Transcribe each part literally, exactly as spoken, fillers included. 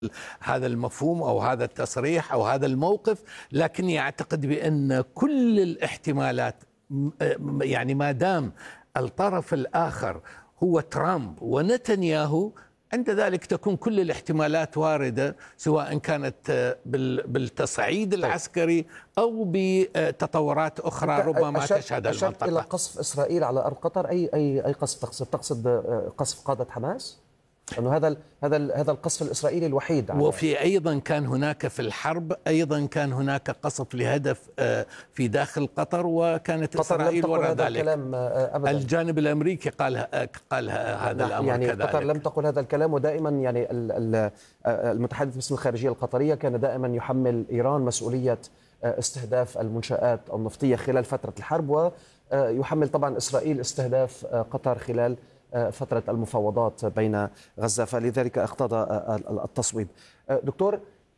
هذا المفهوم أو هذا التصريح أو هذا الموقف، لكني أعتقد بأن كل الاحتمالات، يعني ما دام الطرف الآخر هو ترامب ونتنياهو، عند ذلك تكون كل الاحتمالات واردة، سواء كانت بالتصعيد العسكري أو بتطورات أخرى ربما تشهد المنطقة. إلى قصف إسرائيل على أرض قطر، أي أي أي قصف تقصد؟ تقصد قصف قادة حماس؟ أنه هذا هذا هذا القصف الإسرائيلي الوحيد. وفي أيضا كان هناك في الحرب أيضا كان هناك قصف لهدف في داخل قطر، وكانت إسرائيل وراء ذلك. الكلام أبداً. الجانب الأمريكي قال قال هذا الأمر يعني كذلك. قطر لم تقل هذا الكلام، ودائما يعني المتحدث باسم الخارجية القطرية كان دائما يحمل إيران مسؤولية استهداف المنشآت النفطية خلال فترة الحرب، ويحمل طبعا إسرائيل استهداف قطر خلال فترة المفاوضات بين غزة، فلذلك اقتضى التصويب. دكتور،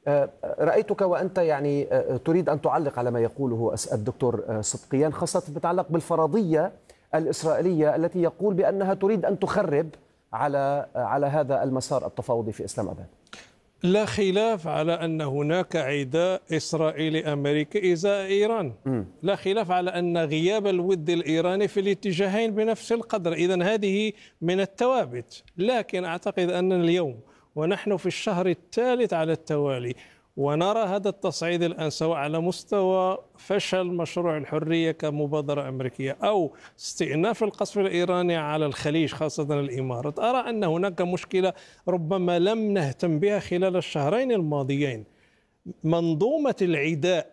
رأيتك وأنت يعني تريد أن تعلق على ما يقوله الدكتور صدقيان، خاصة فيما يتعلق بالفرضية الإسرائيلية التي يقول بأنها تريد أن تخرب على على هذا المسار التفاوضي في إسلام أباد. لا خلاف على أن هناك عداء إسرائيلي أمريكي إزاء إيران. م. لا خلاف على أن غياب الود الإيراني في الاتجاهين بنفس القدر، إذن هذه من الثوابت. لكن أعتقد أن اليوم ونحن في الشهر الثالث على التوالي ونرى هذا التصعيد الآن، سواء على مستوى فشل مشروع الحرية كمبادرة أمريكية أو استئناف القصف الإيراني على الخليج خاصة الإمارات، أرى أن هناك مشكلة ربما لم نهتم بها خلال الشهرين الماضيين. منظومة العداء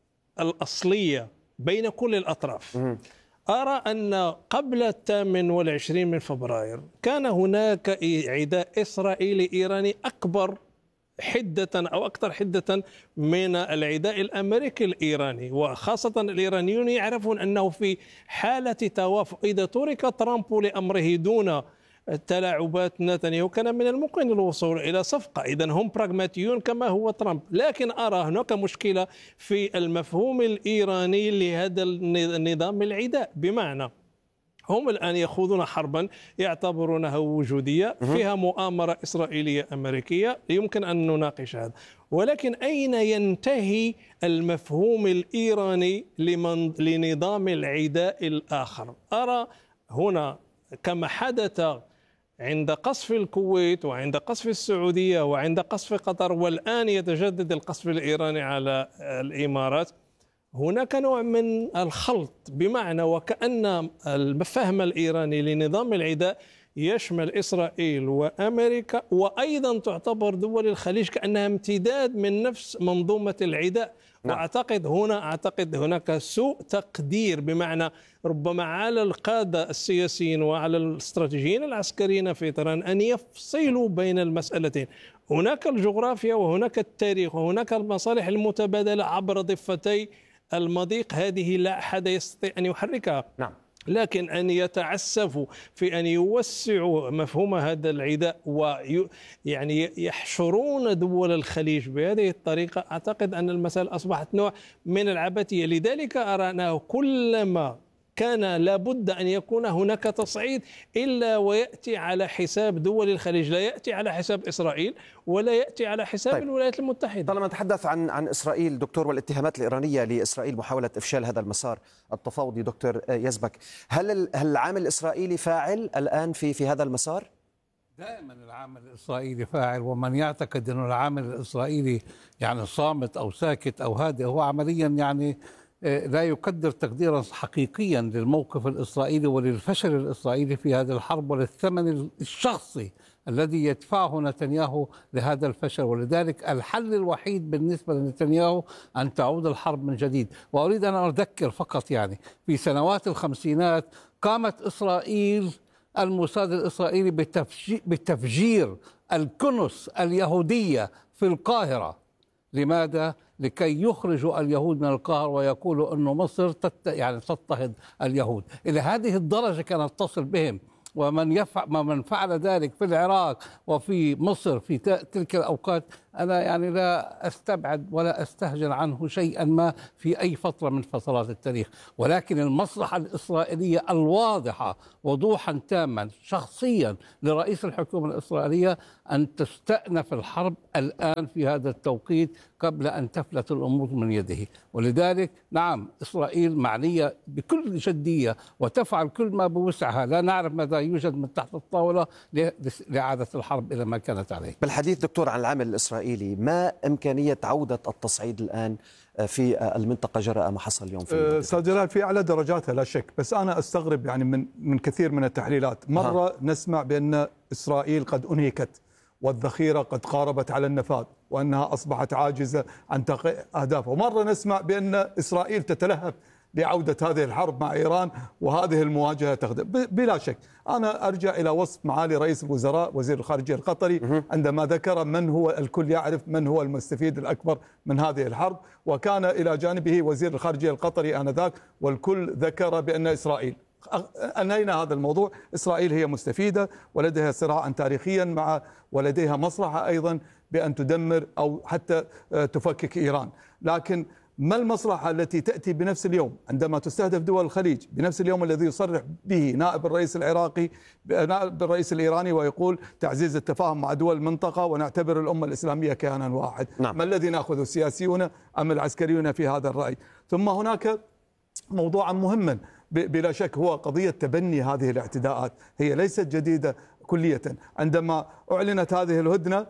الأصلية بين كل الأطراف. أرى أن قبل الثامن والعشرين من فبراير كان هناك عداء إسرائيلي إيراني أكبر حدة أو أكثر حدة من العداء الأمريكي الإيراني، وخاصة الإيرانيون يعرفون أنه في حالة توافق إذا ترك ترامب لأمره دون تلاعبات نتنياهو كان من الممكن الوصول إلى صفقة. إذن هم براغماتيون كما هو ترامب. لكن أرى هناك مشكلة في المفهوم الإيراني لهذا النظام العداء، بمعنى هم الآن يخوضون حربا يعتبرونها وجودية فيها مؤامرة إسرائيلية أمريكية، يمكن أن نناقش هذا، ولكن أين ينتهي المفهوم الإيراني لمن لنظام العداء الآخر؟ أرى هنا كما حدث عند قصف الكويت وعند قصف السعودية وعند قصف قطر، والآن يتجدد القصف الإيراني على الإمارات، هناك نوع من الخلط، بمعنى وكأن الفهم الإيراني لنظام العداء يشمل إسرائيل وأمريكا، وأيضا تعتبر دول الخليج كأنها امتداد من نفس منظومة العداء. نعم. وأعتقد هنا أعتقد هناك سوء تقدير، بمعنى ربما على القادة السياسيين وعلى الاستراتيجيين العسكريين في طهران أن يفصلوا بين المسألتين. هناك الجغرافيا وهناك التاريخ وهناك المصالح المتبادلة عبر ضفتي المضيق، هذه لا أحد يستطيع أن يحركها. نعم. لكن أن يتعسفوا في أن يوسعوا مفهوم هذا العداء ويعني يحشرون دول الخليج بهذه الطريقة، أعتقد أن المسألة أصبحت نوع من العبثية. لذلك أرى أنه كلما كان لابد أن يكون هناك تصعيد إلا ويأتي على حساب دول الخليج، لا يأتي على حساب إسرائيل ولا يأتي على حساب طيب. الولايات المتحدة. طالما نتحدث عن عن إسرائيل دكتور والاتهامات الإيرانية لإسرائيل محاولة إفشال هذا المسار التفاوضي، دكتور يزبك، هل هل العامل الإسرائيلي فاعل الآن في في هذا المسار؟ دائما العامل الإسرائيلي فاعل، ومن يعتقد أن العامل الإسرائيلي يعني صامت أو ساكت أو هادئ هو عمليا يعني لا يقدر تقديرا حقيقيا للموقف الإسرائيلي وللفشل الإسرائيلي في هذه الحرب وللثمن الشخصي الذي يدفعه نتنياهو لهذا الفشل. ولذلك الحل الوحيد بالنسبة لنتنياهو أن تعود الحرب من جديد. وأريد أن أذكر فقط يعني في سنوات الخمسينات قامت إسرائيل الموساد الإسرائيلي بتفجير الكنس اليهودية في القاهرة. لماذا؟ لكي يخرجوا اليهود من القاهرة ويقولوا أن مصر تت يعني تضطهد اليهود. إلى هذه الدرجة كانت تصل بهم ومن يفعل من فعل ذلك في العراق وفي مصر في تلك الأوقات، أنا يعني لا أستبعد ولا أستهجن عنه شيئا ما في أي فترة من فترات التاريخ. ولكن المصلحة الإسرائيلية الواضحة وضوحا تاما شخصيا لرئيس الحكومة الإسرائيلية أن تستأنف الحرب الآن في هذا التوقيت قبل أن تفلت الأمور من يده. ولذلك نعم، إسرائيل معنية بكل جدية وتفعل كل ما بوسعها، لا نعرف ماذا يوجد من تحت الطاولة لإعادة الحرب إلى ما كانت عليه. بالحديث دكتور عن العامل الإسرائيلي، ما إمكانية عودة التصعيد الآن في المنطقة جراء ما حصل اليوم في استاذ جلال؟ في أعلى درجاتها لا شك، بس أنا أستغرب يعني من من كثير من التحليلات. مرة ها. نسمع بأن إسرائيل قد أنهكت والذخيرة قد قاربت على النفاذ وأنها أصبحت عاجزة عن تحقيق أهدافها، ومرة نسمع بأن إسرائيل تتلهف لعودة هذه الحرب مع إيران وهذه المواجهة تخدم. بلا شك أنا أرجع إلى وصف معالي رئيس الوزراء وزير الخارجية القطري عندما ذكر من هو الكل يعرف من هو المستفيد الأكبر من هذه الحرب، وكان إلى جانبه وزير الخارجية القطري آنذاك، والكل ذكر بأن إسرائيل، أنهينا هذا الموضوع، إسرائيل هي مستفيدة ولديها صراعا تاريخيا مع ولديها مصلحة أيضا بأن تدمر أو حتى تفكك إيران. لكن ما المصلحة التي تأتي بنفس اليوم عندما تستهدف دول الخليج، بنفس اليوم الذي يصرح به نائب الرئيس العراقي نائب الرئيس الإيراني ويقول تعزيز التفاهم مع دول المنطقة ونعتبر الأمة الإسلامية كيانا واحد؟ نعم. ما الذي نأخذ، السياسيون أم العسكريون في هذا الرأي؟ ثم هناك موضوعا مهما بلا شك هو قضية تبني هذه الاعتداءات، هي ليست جديدة كلية. عندما أعلنت هذه الهدنة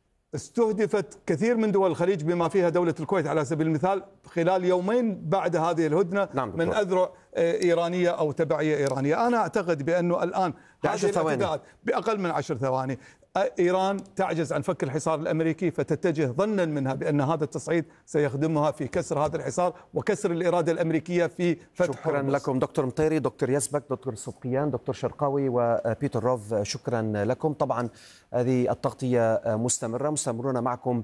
استهدفت كثير من دول الخليج بما فيها دولة الكويت على سبيل المثال خلال يومين بعد هذه الهدنة. نعم من أذرع إيرانية أو تبعية إيرانية. أنا أعتقد بأنه الآن هذه الاعتداءات بأقل من عشر ثواني إيران تعجز عن فك الحصار الأمريكي، فتتجه ظنا منها بأن هذا التصعيد سيخدمها في كسر هذا الحصار وكسر الإرادة الأمريكية في فتح شكرا حرمز. لكم دكتور مطيري، دكتور يزبك، دكتور صدقيان، دكتور شرقاوي وبيتر روف، شكرا لكم. طبعا هذه التغطية مستمرة، مستمرون معكم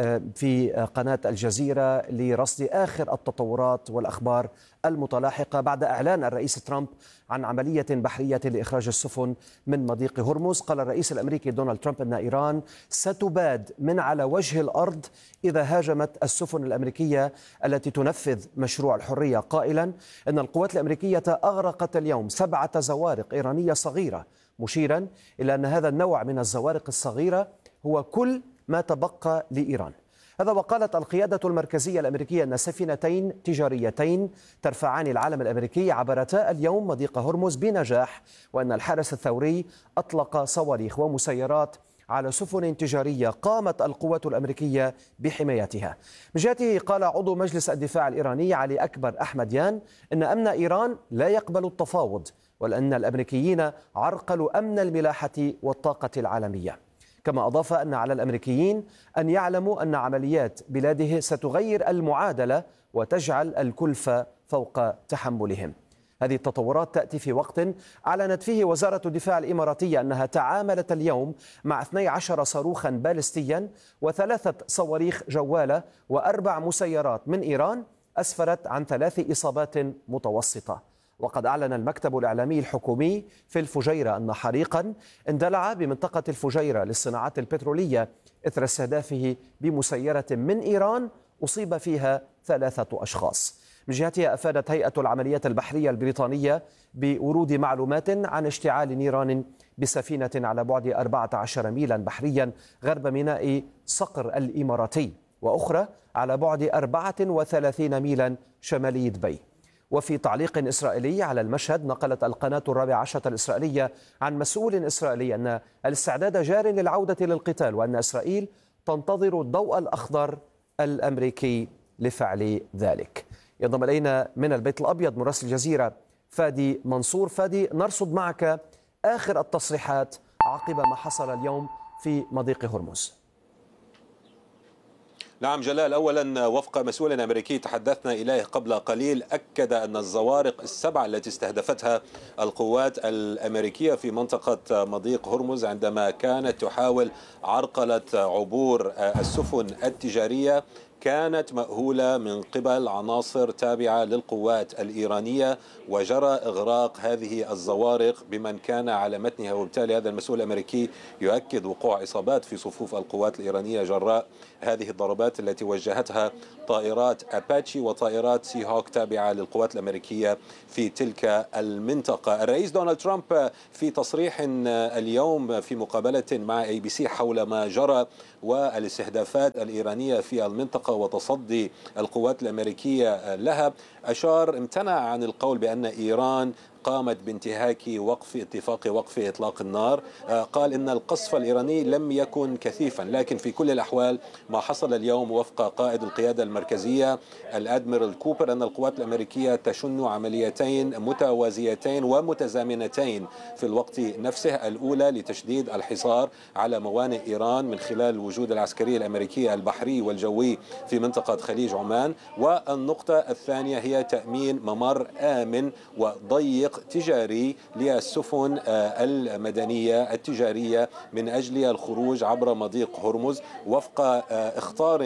في قناة الجزيرة لرصد آخر التطورات والأخبار المتلاحقة بعد إعلان الرئيس ترامب عن عملية بحرية لإخراج السفن من مضيق هرمز. قال الرئيس الأمريكي دونالد ترامب أن إيران ستباد من على وجه الأرض إذا هاجمت السفن الأمريكية التي تنفذ مشروع الحرية، قائلا أن القوات الأمريكية أغرقت اليوم سبعة زوارق إيرانية صغيرة، مشيرا إلى أن هذا النوع من الزوارق الصغيرة هو كل ما تبقى لإيران. هذا وقالت القيادة المركزية الأمريكية أن سفينتين تجاريتين ترفعان العلم الأمريكي عبرتا اليوم مضيق هرمز بنجاح، وأن الحرس الثوري أطلق صواريخ ومسيرات على سفن تجارية قامت القوات الأمريكية بحمايتها. من جهته قال عضو مجلس الدفاع الإيراني علي أكبر أحمديان أن أمن إيران لا يقبل التفاوض، ولأن الأمريكيين عرقلوا أمن الملاحة والطاقة العالمية. كما أضاف أن على الأمريكيين أن يعلموا أن عمليات بلاده ستغير المعادلة وتجعل الكلفة فوق تحملهم. هذه التطورات تأتي في وقت أعلنت فيه وزارة الدفاع الإماراتية أنها تعاملت اليوم مع اثني عشر صاروخا باليستيا وثلاثة صواريخ جوالة وأربع مسيرات من إيران أسفرت عن ثلاث إصابات متوسطة. وقد أعلن المكتب الإعلامي الحكومي في الفجيرة أن حريقا اندلع بمنطقة الفجيرة للصناعات البترولية إثر استهدافه بمسيرة من إيران أصيب فيها ثلاثة أشخاص. من جهتها أفادت هيئة العمليات البحرية البريطانية بورود معلومات عن اشتعال نيران بسفينة على بعد أربعة عشر ميلا بحريا غرب ميناء صقر الإماراتي، وأخرى على بعد أربعة وثلاثين ميلا شمالي دبي. وفي تعليق إسرائيلي على المشهد نقلت القناة الرابعة عشرة الإسرائيلية عن مسؤول إسرائيلي أن الاستعداد جار للعودة للقتال، وأن إسرائيل تنتظر الضوء الأخضر الأمريكي لفعل ذلك. ينضم إلينا من البيت الأبيض مراسل الجزيرة فادي منصور. فادي، نرصد معك آخر التصريحات عقب ما حصل اليوم في مضيق هرمز. نعم جلال، أولا وفق مسؤول أمريكي تحدثنا إليه قبل قليل أكد أن الزوارق السبعة التي استهدفتها القوات الأمريكية في منطقة مضيق هرمز عندما كانت تحاول عرقلة عبور السفن التجارية كانت مأهولة من قبل عناصر تابعة للقوات الإيرانية، وجرى إغراق هذه الزوارق بمن كان على متنها، وبالتالي هذا المسؤول الأمريكي يؤكد وقوع إصابات في صفوف القوات الإيرانية جراء هذه الضربات التي وجهتها طائرات أباتشي وطائرات سي هوك تابعة للقوات الأمريكية في تلك المنطقة. الرئيس دونالد ترامب في تصريح اليوم في مقابلة مع اي بي سي حول ما جرى والاستهدافات الإيرانية في المنطقة وتصدي القوات الأمريكية لها، أشار امتنع عن القول بأن إيران قامت بانتهاك وقف اتفاق وقف إطلاق النار. قال إن القصف الإيراني لم يكن كثيفا، لكن في كل الأحوال ما حصل اليوم وفق قائد القيادة المركزية الأدميرال كوبر أن القوات الأمريكية تشن عمليتين متوازيتين ومتزامنتين في الوقت نفسه. الأولى لتشديد الحصار على موانئ إيران من خلال الوجود العسكري الأمريكي البحري والجوي في منطقة خليج عمان، والنقطة الثانية هي تأمين ممر آمن وضيق تجاري للسفن المدنية التجارية من أجل الخروج عبر مضيق هرمز، وفق اختار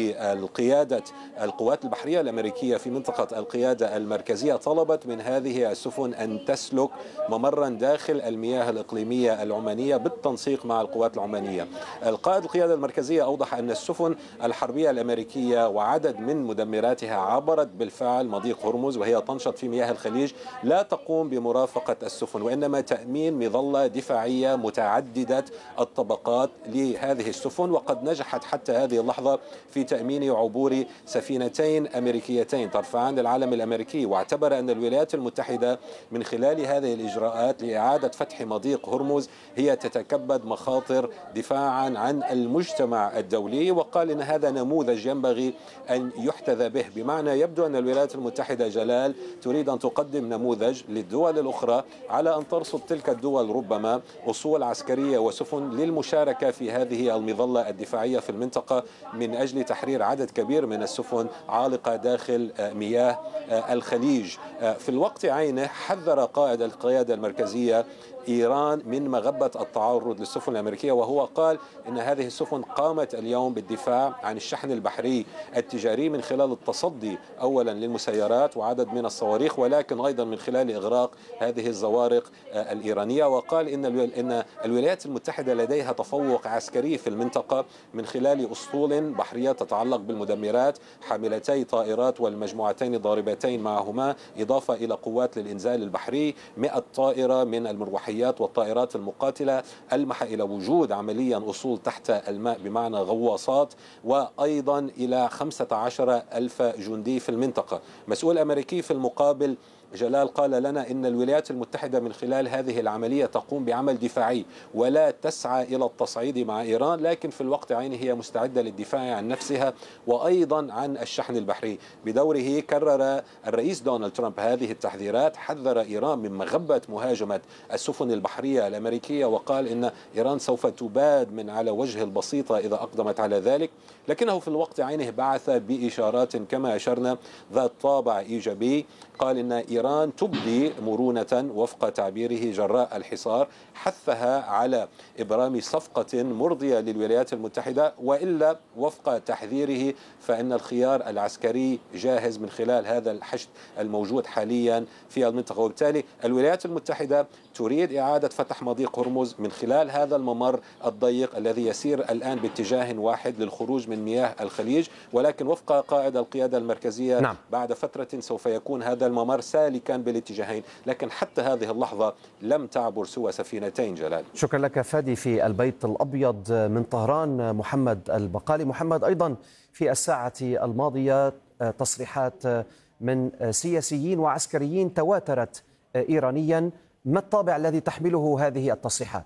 للقيادة القوات البحرية الأمريكية في منطقة القيادة المركزية. طلبت من هذه السفن أن تسلك ممرا داخل المياه الإقليمية العمانية بالتنسيق مع القوات العمانية. القائد القيادة المركزية أوضح أن السفن الحربية الأمريكية وعدد من مدمراتها عبرت بالفعل مضيق هرمز وهي تنشط في مياه الخليج، لا تقوم بمرافقة السفن وإنما تأمين مظلة دفاعية متعددة الطبقات لهذه السفن، وقد نجحت حتى هذه اللحظة في تأمين عبور سفينتين أمريكيتين ترفعان العلم الأمريكي. واعتبر أن الولايات المتحدة من خلال هذه الإجراءات لإعادة فتح مضيق هرمز هي تتكبد مخاطر دفاعا عن المجتمع الدولي، وقال إن هذا نموذج ينبغي أن يحتذى به. بمعنى يبدو أن الولايات المتحدة جلال تريد أن تقدم نموذج للدول الأخرى على أن ترصد تلك الدول ربما أصول عسكرية وسفن للمشاركة في هذه المظلة الدفاعية في المنطقة من أجل تحرير عدد كبير من السفن عالقة داخل مياه الخليج. في الوقت عينه حذر قائد القيادة المركزية إيران من مغبة التعرض للسفن الأمريكية، وهو قال إن هذه السفن قامت اليوم بالدفاع عن الشحن البحري التجاري من خلال التصدي أولا للمسيرات وعدد من الصواريخ، ولكن أيضا من خلال إغراق هذه الزوارق الإيرانية. وقال إن إن الولايات المتحدة لديها تفوق عسكري في المنطقة من خلال أسطول بحرية تتعلق بالمدمرات حاملتي طائرات والمجموعتين الضاربتين معهما، إضافة إلى قوات للإنزال البحري مئة طائرة من المروحيات والطائرات المقاتلة، ألمح إلى وجود عمليا أصول تحت الماء بمعنى غواصات، وأيضا إلى خمسة عشر ألف جندي في المنطقة. مسؤول أمريكي في المقابل جلال قال لنا إن الولايات المتحدة من خلال هذه العملية تقوم بعمل دفاعي ولا تسعى إلى التصعيد مع إيران، لكن في الوقت عينه هي مستعدة للدفاع عن نفسها وأيضا عن الشحن البحري. بدوره كرر الرئيس دونالد ترامب هذه التحذيرات، حذر إيران من مغبة مهاجمة السفن البحرية الأمريكية، وقال إن إيران سوف تباد من على وجه البسيطة إذا أقدمت على ذلك، لكنه في الوقت عينه بعث بإشارات كما أشرنا ذات طابع إيجابي. قال إن إيران تبدي مرونة وفق تعبيره جراء الحصار، حثها على إبرام صفقة مرضية للولايات المتحدة، وإلا وفق تحذيره فإن الخيار العسكري جاهز من خلال هذا الحشد الموجود حاليا في المنطقة. وبالتالي الولايات المتحدة تريد إعادة فتح مضيق هرمز من خلال هذا الممر الضيق الذي يسير الآن باتجاه واحد للخروج من مياه الخليج، ولكن وفق قائد القيادة المركزية نعم. بعد فترة سوف يكون هذا الممر سالكا بالاتجاهين، لكن حتى هذه اللحظة لم تعبر سوى سفينتين. جلال، شكرا لك فادي. في البيت الأبيض من طهران محمد البقالي. محمد، أيضا في الساعة الماضية تصريحات من سياسيين وعسكريين تواترت إيرانيا، ما الطابع الذي تحمله هذه التصريحات؟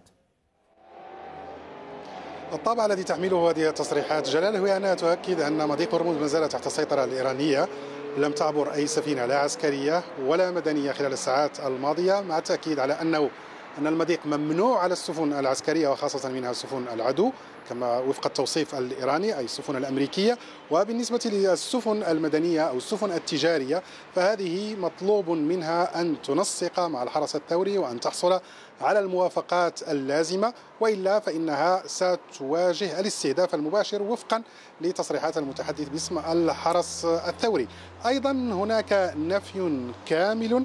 الطابع الذي تحمله هذه التصريحات جلال هو أنها تؤكد أن مضيق هرمز ما زال تحت السيطرة الإيرانية، لم تعبر أي سفينة لا عسكرية ولا مدنية خلال الساعات الماضية، مع التأكيد على أنه أن المضيق ممنوع على السفن العسكرية وخاصة منها سفن العدو كما وفق التوصيف الإيراني أي السفن الأمريكية. وبالنسبة للسفن المدنية أو السفن التجارية فهذه مطلوب منها أن تنسق مع الحرس الثوري وأن تحصل على الموافقات اللازمة، وإلا فإنها ستواجه الاستهداف المباشر وفقا لتصريحات المتحدث باسم الحرس الثوري. أيضا هناك نفي كامل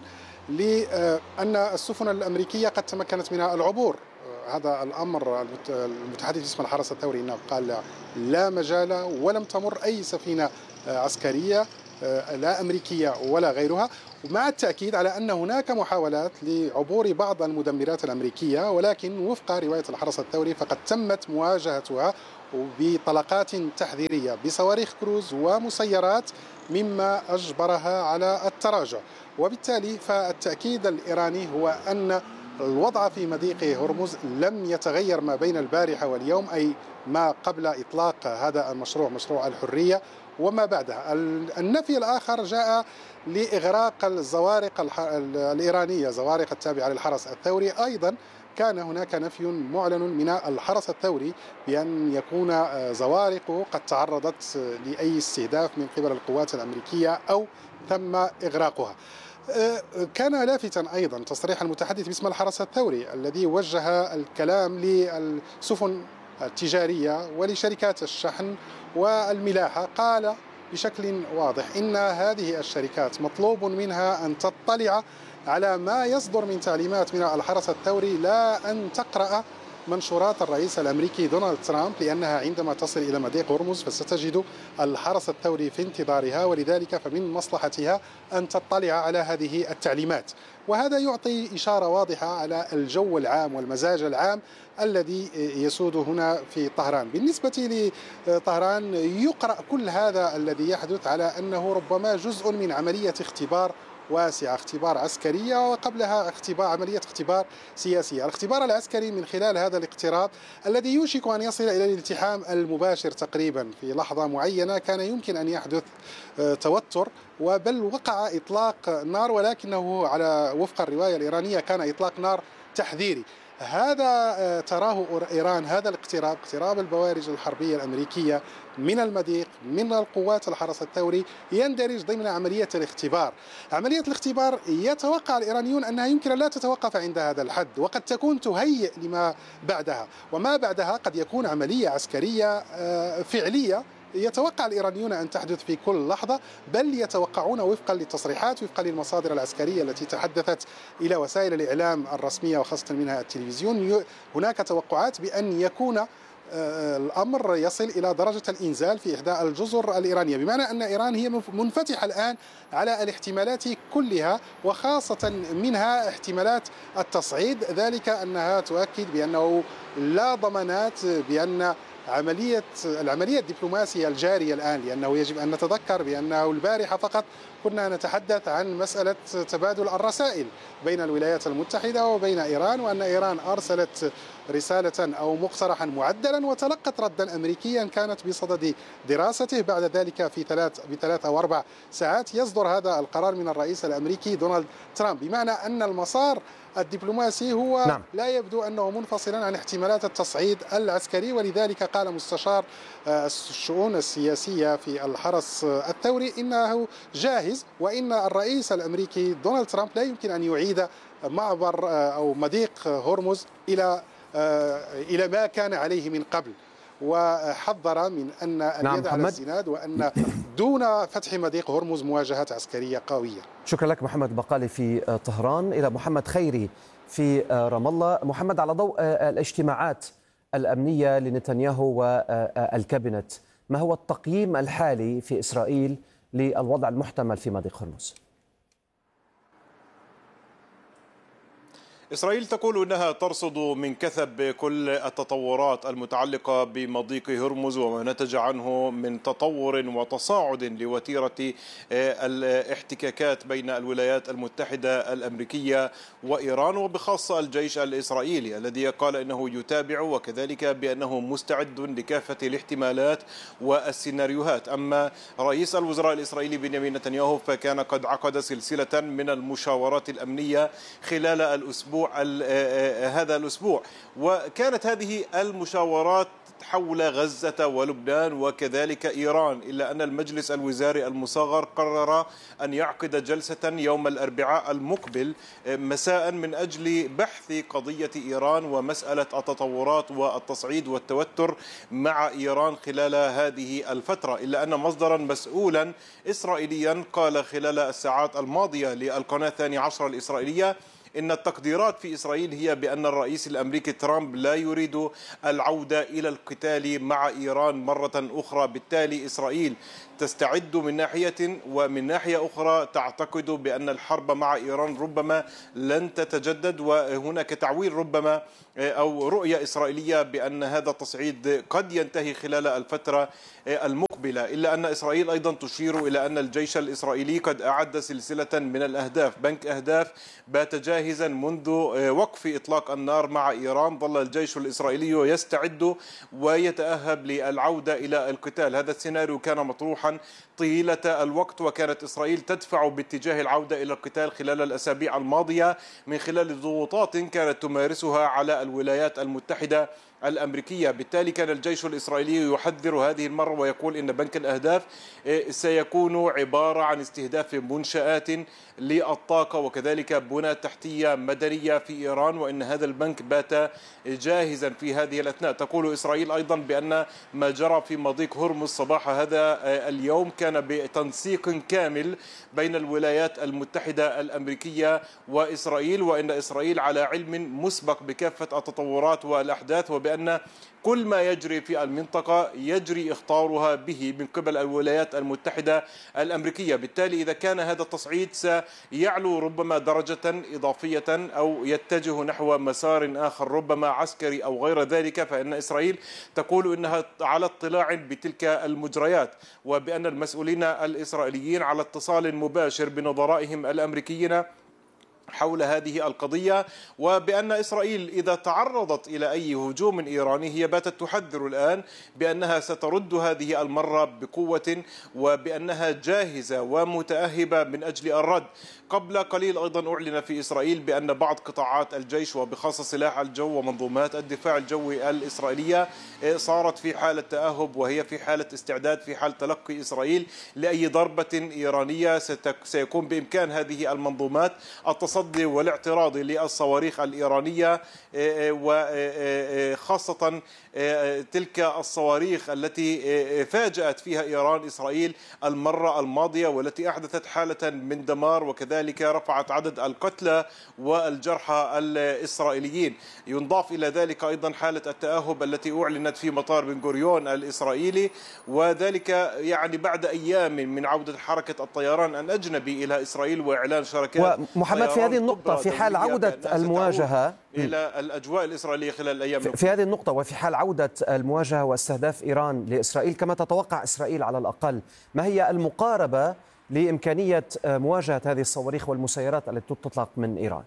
لأن السفن الأمريكية قد تمكنت منها العبور. هذا الأمر المتحدث باسم الحرس الثوري إنه قال لا مجال ولم تمر أي سفينة عسكرية لا أمريكية ولا غيرها، مع التأكيد على أن هناك محاولات لعبور بعض المدمرات الأمريكية، ولكن وفق رواية الحرس الثوري فقد تمت مواجهتها بطلقات تحذيرية بصواريخ كروز ومسيرات مما أجبرها على التراجع. وبالتالي فالتأكيد الإيراني هو أن الوضع في مضيق هرمز لم يتغير ما بين البارحة واليوم، أي ما قبل إطلاق هذا المشروع مشروع الحرية وما بعدها. النفي الآخر جاء لإغراق الزوارق الإيرانية، زوارق التابعة للحرس الثوري. أيضا كان هناك نفي معلن من الحرس الثوري بأن يكون زوارقه قد تعرضت لأي استهداف من قبل القوات الأمريكية أو تم إغراقها. كان لافتا أيضا تصريح المتحدث باسم الحرس الثوري الذي وجه الكلام للسفن التجارية ولشركات الشحن والملاحة، قال بشكل واضح إن هذه الشركات مطلوب منها أن تطلع على ما يصدر من تعليمات من الحرس الثوري، لا أن تقرأ منشورات الرئيس الأمريكي دونالد ترامب، لأنها عندما تصل إلى مضيق هرمز فستجد الحرس الثوري في انتظارها، ولذلك فمن مصلحتها أن تطلع على هذه التعليمات. وهذا يعطي إشارة واضحة على الجو العام والمزاج العام الذي يسود هنا في طهران. بالنسبة لطهران يقرأ كل هذا الذي يحدث على أنه ربما جزء من عملية اختبار واسعة، اختبار عسكرية وقبلها اختبار عملية اختبار سياسية. الاختبار العسكري من خلال هذا الاقتراب الذي يوشك أن يصل إلى الالتحام المباشر تقريبا في لحظة معينة، كان يمكن أن يحدث توتر وبل وقع إطلاق نار، ولكنه على وفق الرواية الإيرانية كان إطلاق نار تحذيري. هذا تراه إيران، هذا الاقتراب، اقتراب البوارج الحربية الأمريكية من المضيق من القوات الحرس الثوري، يندرج ضمن عملية الاختبار. عملية الاختبار يتوقع الإيرانيون أنها يمكن أن لا تتوقف عند هذا الحد، وقد تكون تهيئ لما بعدها، وما بعدها قد يكون عملية عسكرية فعلية يتوقع الإيرانيون أن تحدث في كل لحظة، بل يتوقعون وفقا للتصريحات وفقا للمصادر العسكرية التي تحدثت إلى وسائل الإعلام الرسمية وخاصة منها التلفزيون، هناك توقعات بأن يكون الأمر يصل إلى درجة الإنزال في إحدى الجزر الإيرانية، بمعنى أن إيران هي منفتحة الآن على الاحتمالات كلها وخاصة منها احتمالات التصعيد، ذلك أنها تؤكد بأنه لا ضمانات بأن عملية العملية الدبلوماسية الجارية الآن، لأنه يجب أن نتذكر بأنه البارحة فقط كنا نتحدث عن مسألة تبادل الرسائل بين الولايات المتحدة وبين إيران، وأن إيران أرسلت رسالة أو مقترحا معدلا وتلقت ردا أمريكيا كانت بصدد دراسته. بعد ذلك في ثلاث بثلاث أو أربع ساعات يصدر هذا القرار من الرئيس الأمريكي دونالد ترامب، بمعنى أن المسار الدبلوماسي هو نعم. لا يبدو أنه منفصلا عن احتمالات التصعيد العسكري. ولذلك قال مستشار الشؤون السياسية في الحرس الثوري إنه جاهز، وإن الرئيس الأمريكي دونالد ترامب لا يمكن أن يعيد معبر أو مضيق هرمز إلى إلى ما كان عليه من قبل، وحذر من أن اليد نعم على الزناد، وأن دون فتح مضيق هرمز مواجهات عسكرية قوية. شكرا لك محمد بقالي في طهران. إلى محمد خيري في رام الله. محمد، على ضوء الاجتماعات الأمنية لنتنياهو والكابينت، ما هو التقييم الحالي في إسرائيل للوضع المحتمل في مضيق هرمز؟ إسرائيل تقول أنها ترصد من كثب كل التطورات المتعلقة بمضيق هرمز وما نتج عنه من تطور وتصاعد لوتيرة الاحتكاكات بين الولايات المتحدة الأمريكية وإيران، وبخاصة الجيش الإسرائيلي الذي قال أنه يتابع وكذلك بأنه مستعد لكافة الاحتمالات والسيناريوهات. أما رئيس الوزراء الإسرائيلي بنيامين نتنياهو فكان قد عقد سلسلة من المشاورات الأمنية خلال الأسبوع الأسبوع هذا الأسبوع. وكانت هذه المشاورات حول غزة ولبنان وكذلك إيران، إلا أن المجلس الوزاري المصغر قرر أن يعقد جلسة يوم الأربعاء المقبل مساء من أجل بحث قضية إيران ومسألة التطورات والتصعيد والتوتر مع إيران خلال هذه الفترة. إلا أن مصدرا مسؤولا إسرائيليا قال خلال الساعات الماضية للقناة الثانية عشر الإسرائيلية إن التقديرات في إسرائيل هي بأن الرئيس الأمريكي ترامب لا يريد العودة إلى القتال مع إيران مرة أخرى، بالتالي إسرائيل تستعد من ناحية، ومن ناحية أخرى تعتقد بأن الحرب مع إيران ربما لن تتجدد، وهناك تعويل ربما أو رؤية إسرائيلية بأن هذا التصعيد قد ينتهي خلال الفترة المقبلة. إلا أن إسرائيل أيضا تشير إلى أن الجيش الإسرائيلي قد أعد سلسلة من الأهداف، بنك أهداف بات جاهزا منذ وقف إطلاق النار مع إيران. ظل الجيش الإسرائيلي يستعد ويتأهب للعودة إلى القتال. هذا السيناريو كان مطروحا طيلة الوقت، وكانت إسرائيل تدفع باتجاه العودة إلى القتال خلال الأسابيع الماضية من خلال ضغوطات كانت تمارسها على الولايات المتحدة الأمريكية. بالتالي كان الجيش الإسرائيلي يحذر هذه المرة ويقول إن بنك الأهداف سيكون عبارة عن استهداف منشآت للطاقة وكذلك بنى تحتية مدنية في إيران، وإن هذا البنك بات جاهزا في هذه الأثناء. تقول إسرائيل أيضا بأن ما جرى في مضيق هرمز صباح هذا اليوم كان بتنسيق كامل بين الولايات المتحدة الأمريكية وإسرائيل، وإن إسرائيل على علم مسبق بكافة التطورات والأحداث، وبأن كل ما يجري في المنطقة يجري إخطارها به من قبل الولايات المتحدة الأمريكية. بالتالي إذا كان هذا التصعيد سيعلو ربما درجة إضافية أو يتجه نحو مسار آخر ربما عسكري أو غير ذلك، فإن إسرائيل تقول إنها على اطلاع بتلك المجريات، وبأن المسؤولين الإسرائيليين على اتصال مباشر بنظرائهم الأمريكيين حول هذه القضية، وبأن إسرائيل إذا تعرضت إلى أي هجوم إيراني هي باتت تحذر الآن بأنها سترد هذه المرة بقوة، وبأنها جاهزة ومتأهبة من أجل الرد. قبل قليل أيضا أعلن في إسرائيل بأن بعض قطاعات الجيش وبخاصة سلاح الجو ومنظومات الدفاع الجوي الإسرائيلية صارت في حالة تأهب، وهي في حالة استعداد في حال تلقي إسرائيل لأي ضربة إيرانية سيكون بإمكان هذه المنظومات التصدي والاعتراض للصواريخ الإيرانية، وخاصة تلك الصواريخ التي فاجأت فيها إيران إسرائيل المرة الماضية والتي أحدثت حالة من دمار وكذلك رفعت عدد القتلى والجرحى الإسرائيليين. ينضاف إلى ذلك أيضا حالة التأهب التي أعلنت في مطار بن غوريون الإسرائيلي، وذلك يعني بعد أيام من عودة حركة الطيران الأجنبي إلى إسرائيل وإعلان شركات. ومحمد في هذه النقطة في حال عودة المواجهة إلى الأجواء الإسرائيلية خلال الأيام في, في هذه النقطة وفي حال عودة المواجهة واستهداف إيران لإسرائيل كما تتوقع إسرائيل على الأقل، ما هي المقاربة لإمكانية مواجهة هذه الصواريخ والمسيرات التي تطلق من إيران؟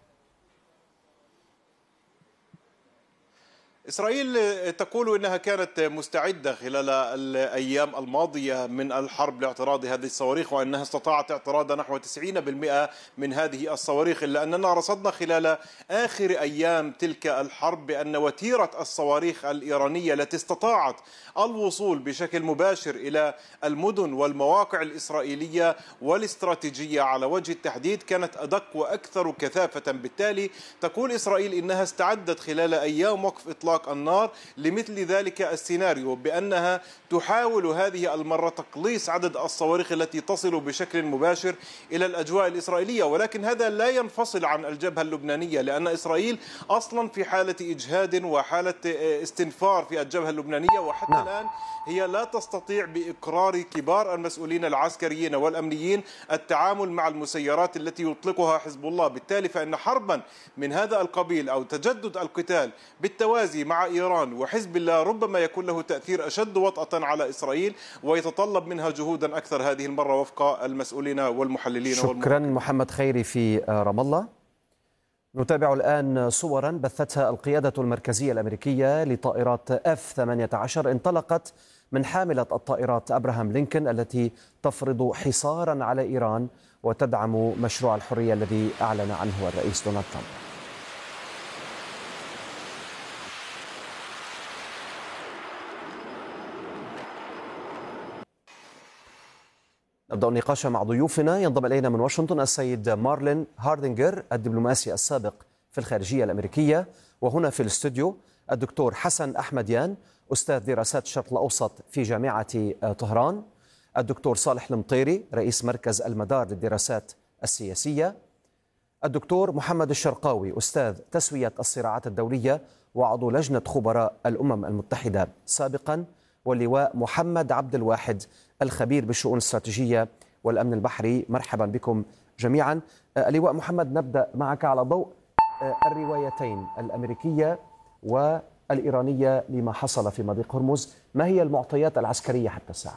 إسرائيل تقول إنها كانت مستعدة خلال الأيام الماضية من الحرب لاعتراض هذه الصواريخ، وأنها استطاعت اعتراض نحو تسعين بالمئة من هذه الصواريخ. إلا أننا رصدنا خلال آخر أيام تلك الحرب بأن وتيرة الصواريخ الإيرانية التي استطاعت الوصول بشكل مباشر إلى المدن والمواقع الإسرائيلية والاستراتيجية على وجه التحديد كانت أدق وأكثر كثافة. بالتالي تقول إسرائيل إنها استعدت خلال أيام وقف إطلاق النار لمثل ذلك السيناريو، بأنها تحاول هذه المرة تقليص عدد الصواريخ التي تصل بشكل مباشر إلى الأجواء الإسرائيلية. ولكن هذا لا ينفصل عن الجبهة اللبنانية، لأن إسرائيل أصلا في حالة إجهاد وحالة استنفار في الجبهة اللبنانية، وحتى نعم. الآن هي لا تستطيع بإقرار كبار المسؤولين العسكريين والأمنيين التعامل مع المسيرات التي يطلقها حزب الله. بالتالي فإن حربا من هذا القبيل أو تجدد القتال بالتوازي مع إيران وحزب الله ربما يكون له تأثير أشد وطأة على إسرائيل ويتطلب منها جهودا أكثر هذه المرة وفق المسؤولين والمحللين. شكرا محمد خيري في رام الله. نتابع الآن صورا بثتها القيادة المركزية الأمريكية لطائرات إف ثمانية عشر انطلقت من حاملة الطائرات أبراهام لينكولن التي تفرض حصارا على إيران وتدعم مشروع الحرية الذي أعلن عنه الرئيس دونالد ترامب. نبدأ النقاش مع ضيوفنا. ينضم إلينا من واشنطن السيد مارلين هاردينجر الدبلوماسي السابق في الخارجية الأمريكية، وهنا في الاستوديو الدكتور حسن أحمديان أستاذ دراسات الشرق الأوسط في جامعة طهران، الدكتور صالح المطيري رئيس مركز المدار للدراسات السياسية، الدكتور محمد الشرقاوي أستاذ تسوية الصراعات الدولية وعضو لجنة خبراء الأمم المتحدة سابقا، واللواء محمد عبد الواحد الخبير بالشؤون الاستراتيجية والأمن البحري. مرحبا بكم جميعا. اللواء محمد، نبدأ معك على ضوء الروايتين الأمريكية والإيرانية لما حصل في مضيق هرمز. ما هي المعطيات العسكرية حتى الساعة؟